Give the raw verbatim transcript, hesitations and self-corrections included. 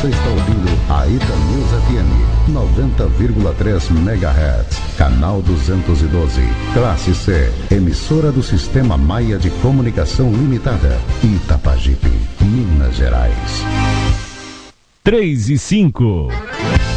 Você está ouvindo a Itanews F M noventa vírgula três megahertz, canal duzentos e doze, classe C, emissora do Sistema Maia de Comunicação Limitada, Itapajipe, Minas Gerais. três e cinco.